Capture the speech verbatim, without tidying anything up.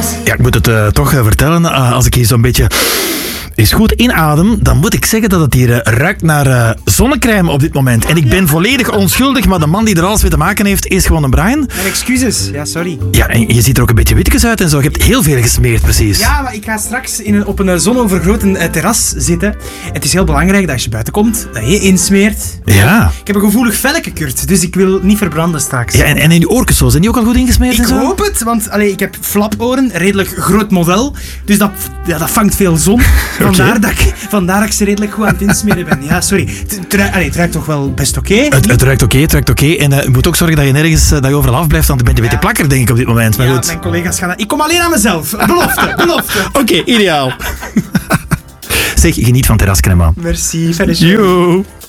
Ja, ik moet het uh, toch uh, vertellen. Uh, als ik hier zo'n beetje eens goed inadem, dan moet ik zeggen dat het hier uh, ruikt naar uh, zonnecrème op dit moment. En ik ben volledig onschuldig, maar de man die er alles mee te maken heeft, is gewoon een Brian. Mijn excuses. Ja, sorry. Ja, en je ziet er ook een beetje witjes uit en zo. Je hebt heel veel gesmeerd, precies. Ja, maar ik ga straks in een, op een zonovergroten uh, terras zitten. Het is heel belangrijk dat als je buiten komt, dat je insmeert. Ja. Ik heb een gevoelig velletje, Kurt, dus ik wil niet verbranden straks. Ja, en, en in je oortjes zo, zijn die ook al goed ingesmeerd Ik en zo? hoop het, want allee, ik heb flaporen, redelijk groot model. Dus dat, ja, dat vangt veel zon. Vandaar, okay. dat ik, vandaar dat ik ze redelijk goed aan het insmeren ben. Ja, sorry. Het, het, ruikt, allee, het ruikt toch wel best oké? Okay, het, het ruikt oké, okay, het ruikt oké. Okay. En uh, je moet ook zorgen dat je nergens uh, dat je overal afblijft, want je bent een ja. beetje plakker, denk ik, op dit moment. Maar ja, goed. Mijn collega's gaan dat... Ik kom alleen aan mezelf. Belofte, belofte. Oké, okay, ideaal. Zeg, geniet van terrascrème. Merci, fijne show. Yo.